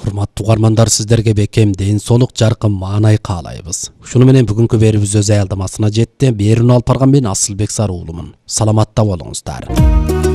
Урматтуу угармандар, сиздерге бекем ден соолук, жаркын маанай каалайбыз. Ушуну менен бүгүнкү берүүбүз өз аялдамасына жетти. Берүүнү алып барган мен Асылбек Сары уулумун. Саламатта болуңуздар.